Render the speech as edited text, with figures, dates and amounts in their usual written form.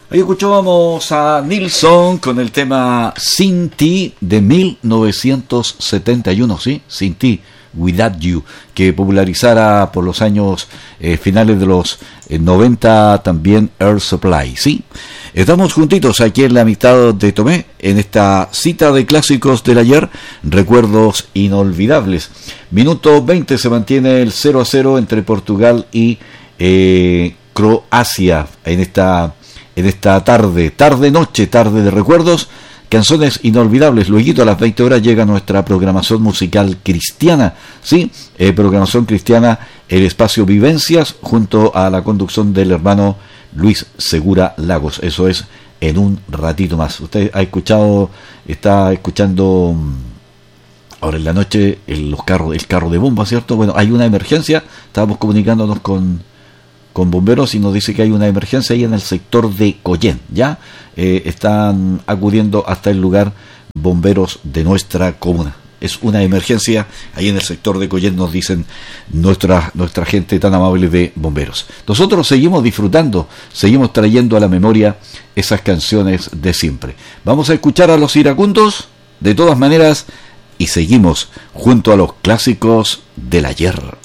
Ahí escuchábamos a Nilsson con el tema Sin Ti de 1971, ¿sí? Sin Ti, Without You, que popularizara por los años finales de los 90 también Air Supply, ¿sí? Estamos juntitos aquí en la mitad de Tomé, en esta cita de clásicos del ayer, recuerdos inolvidables. Minuto 20 se mantiene el 0-0 entre Portugal y Croacia en esta tarde de recuerdos, canciones inolvidables. Luego a las 20 horas llega nuestra programación musical cristiana, ¿sí? Programación cristiana, el espacio Vivencias, junto a la conducción del hermano Luis Segura Lagos. Eso es en un ratito más. Usted está escuchando ahora en la noche el carro de bomba, ¿cierto? Bueno, hay una emergencia, estábamos comunicándonos con bomberos y nos dice que hay una emergencia ahí en el sector de Collén, ¿ya? Están acudiendo hasta el lugar bomberos de nuestra comuna. Es una emergencia ahí en el sector de Collén, nos dicen nuestra gente tan amable de bomberos. Nosotros seguimos disfrutando, seguimos trayendo a la memoria esas canciones de siempre. Vamos a escuchar a los iracundos, de todas maneras, y seguimos junto a los clásicos del ayer.